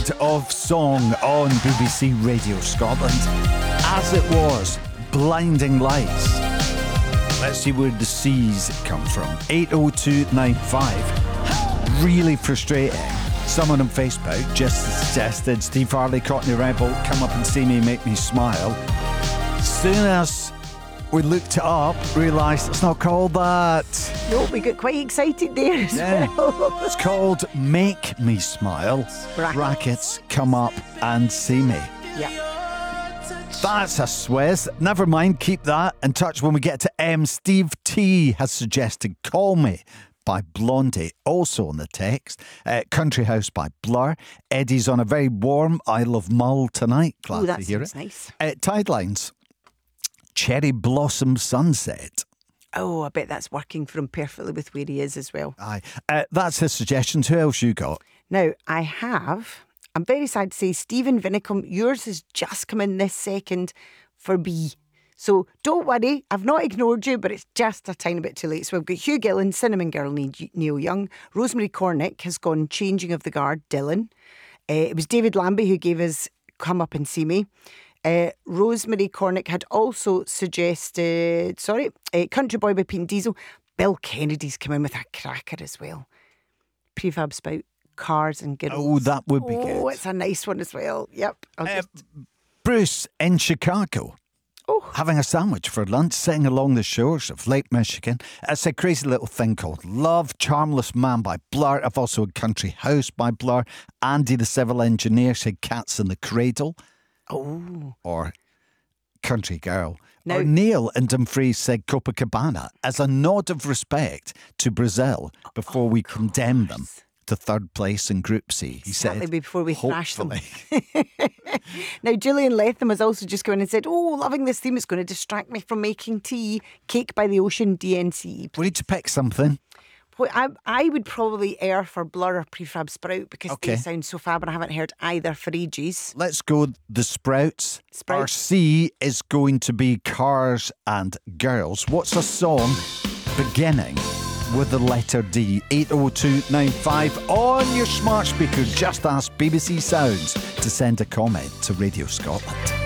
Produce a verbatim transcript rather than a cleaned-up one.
Of song on B B C Radio Scotland, as it was, Blinding Lights. Let's see where the C's come from. eight oh two nine five. Really frustrating. Someone on Facebook just suggested Steve Harley, Cockney Rebel, Come Up and See Me, Make Me Smile. Soon as we looked it up, realised it's not called that. No, we got quite excited there as Yeah. well. It's called Make Me Smile. Brackets. Brackets, Come Up and See Me. Yeah. That's a Swiss. Never mind, keep that in touch when we get to M. Steve T has suggested Call Me by Blondie, also on the text. Uh, Country House by Blur. Eddie's on a very warm I Love Mull tonight. Glad Oh, that to hear sounds it. nice. Uh, Tidelines. Cherry Blossom Sunset. Oh, I bet that's working for him perfectly with where he is as well. Aye. Uh, that's his suggestions. Who else you got? Now, I have, I'm very sad to say, Stephen Vinicum, yours has just come in this second for B. So don't worry, I've not ignored you, but it's just a tiny bit too late. So we've got Hugh Gillan, Cinnamon Girl, Neil Young. Rosemary Cornick has gone Changing of the Guard, Dylan. Uh, it was David Lambie who gave us Come Up and See Me. Uh, Rosemary Cornick had also suggested, sorry, uh, Country Boy by Pete and Diesel. Bill Kennedy's come in with a cracker as well. Prefab Spout, Cars and Girls. Oh, that would be oh, good. it's a nice one as well. Yep. I'll Uh, just... Bruce in Chicago. Oh. Having a sandwich for lunch, sitting along the shores of Lake Michigan. It's a crazy little thing called Love. Charmless Man by Blur. I've also had Country House by Blur. Andy the Civil Engineer said Cats in the Cradle. Oh. Or Country Girl. Now- or Neil in Dumfries said Copacabana as a nod of respect to Brazil before we condemn them to third place in Group C. He Exactly, said, before we thrash them. hopefully. Now, Gillian Latham has also just come in and said, oh, loving this theme. It's going to distract me from making tea. Cake by the Ocean, D N C. We need to pick something. Well, I, I would probably err for Blur or Prefab Sprout because Okay. they sound so fab and I haven't heard either for ages. Let's go the Sprouts. Sprouts. Our C is going to be Cars and Girls. What's a song beginning with the letter D? eight oh two nine five on your smart speaker. Just ask B B C Sounds to send a comment to Radio Scotland.